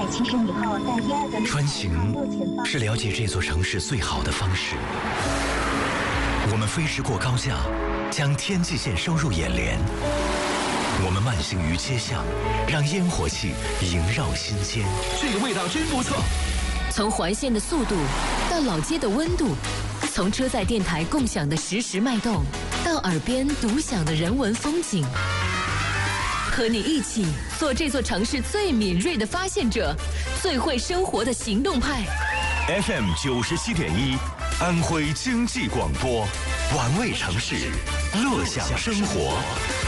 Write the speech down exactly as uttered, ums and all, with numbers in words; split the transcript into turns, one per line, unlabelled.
七十米后在第二个
穿行是了解这座城市最好的方式。我们飞驰过高架，将天际线收入眼帘。我们慢行于街巷，让烟火气萦绕心间。
这个味道真不错。
从环线的速度到老街的温度，从车载电台共享的实时脉动，到耳边独享的人文风景。和你一起做这座城市最敏锐的发现者，最会生活的行动派。
F M 九十七点一，安徽经济广播，玩味城市，乐享生活。